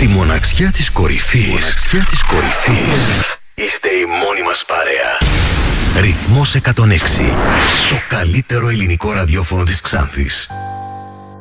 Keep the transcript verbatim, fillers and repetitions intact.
Τη μοναξιά της κορυφής. Μοναξιά της κορυφής. Είστε η μόνη μας παρέα. Ρυθμός εκατόν έξι. Το καλύτερο ελληνικό ραδιόφωνο της Ξάνθης.